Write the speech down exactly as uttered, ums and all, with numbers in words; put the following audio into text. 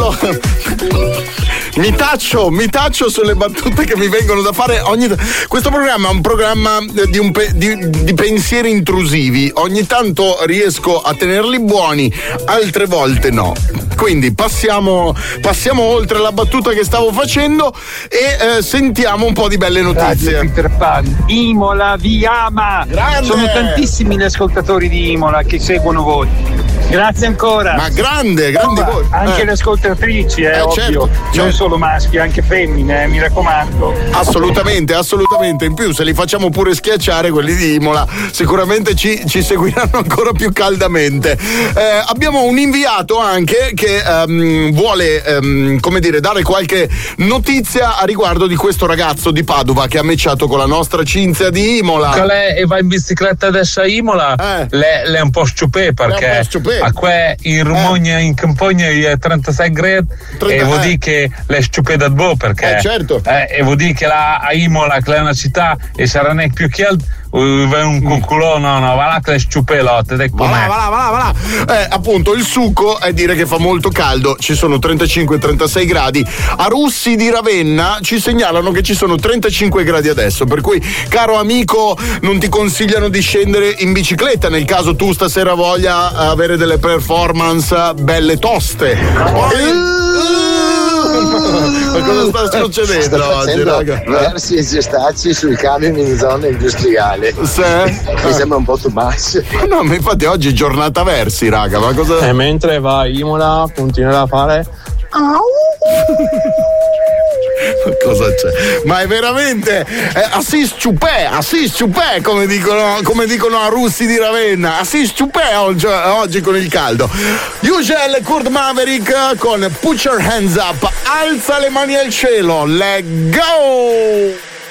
taccio. Mi taccio, mi taccio sulle battute che mi vengono da fare ogni. Questo programma è un programma di, un pe... di, di pensieri intrusivi. Ogni tanto riesco a tenerli buoni, altre volte no. Quindi passiamo, passiamo oltre la battuta che stavo facendo e eh, sentiamo un po' di belle notizie. Radio Peter Pan, Imola vi ama. Grande. Sono tantissimi gli ascoltatori di Imola che seguono voi. Grazie ancora. Ma grande, grande oh, voi. Anche eh. le ascoltatrici, eh, eh ovvio. certo, certo. Non solo maschi, anche femmine, eh, mi raccomando. Assolutamente, assolutamente. In più, se li facciamo pure schiacciare quelli di Imola, sicuramente ci, ci seguiranno ancora più caldamente. Eh, abbiamo un inviato anche che um, vuole, um, come dire, dare qualche notizia a riguardo di questo ragazzo di Padova che ha matchato con la nostra Cinzia di Imola. Lei e va in bicicletta adesso a Imola, eh. lei, lei è un po' stupé perché a qua in Romagna, eh. in Campania è trentasei gradi e vuol dire che lei è stupé da boh perché eh, certo. eh, e vuol dire che là a Imola, che è una città e sarà neanche più caldo. Va un cuculò, no, no, va là che le sciupelotte, ed ecco va là, va là, va là, va là. Eh, appunto, il succo è dire che fa molto caldo, ci sono trentacinque trentasei gradi. A Russi di Ravenna ci segnalano che ci sono trentacinque gradi adesso, per cui, caro amico, non ti consigliano di scendere in bicicletta nel caso tu stasera voglia avere delle performance belle toste. Poi... Ma cosa sta succedendo sta oggi, raga? Versi e gestacci sui camion in zona industriale. Sì? Mi sembra un po' too much. No, ma infatti oggi è giornata versi, raga. Ma cosa. E mentre va a Imola continuerà a fare. Cosa c'è? Ma è veramente eh, assis ciupè, assis ciupè, come dicono, come dicono a Russi di Ravenna. Assis ciupè oggi, oggi con il caldo. Usual Kurt Maverick con Put Your Hands Up. Alza le mani al cielo. Let go!